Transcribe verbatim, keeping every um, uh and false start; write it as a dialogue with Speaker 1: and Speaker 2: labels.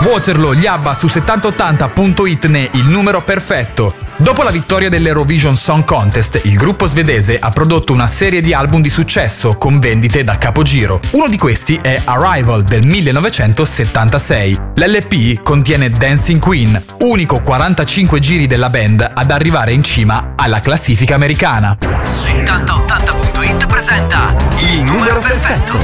Speaker 1: Waterloo, gli ABBA su settanta ottanta punto it ne il numero perfetto. Dopo la vittoria dell'Eurovision Song Contest, il gruppo svedese ha prodotto una serie di album di successo con vendite da capogiro. Uno di questi è Arrival del millenovecentosettantasei. L'L P contiene Dancing Queen, unico quarantacinque giri della band ad arrivare in cima alla classifica americana.
Speaker 2: settanta ottanta punto it presenta il numero perfetto.